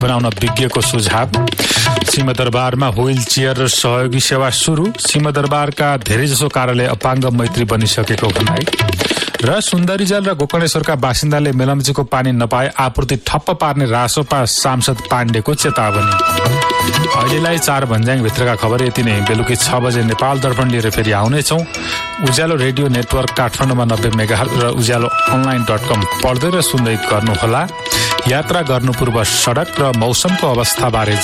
बनाउन विज्ञको सुझाव। सिंहदरबारमा wheel chair र सहयोगी सेवा सुरु। सिंहदरबारका धेरैजसो कार्यालय अपाङ्ग मैत्री बनिसकेको भनाई। र सुन्दरीजल र गोकर्णेश्वरका बासिन्दाले मेलम्चीको पानी नपाए आपूर्ति ठप्प पार्ने रासोपा सांसद पाण्डेको चेतावनी। अहिलेलाई 4 भन्ज्याङ भित्रका खबर यति नै। बेलुकी 6 बजे नेपाल दर्पण लिएर फेरि आउनेछौँ। उज्यालो रेडियो नेटवर्क काठमाडौँमा 90 मेगाहर्ज र उज्यालो online.com पढ्दै र सुन्दै गर्नुहोला। यात्रा गर्नु पूर्व सडक र मौसमको अवस्थाबारे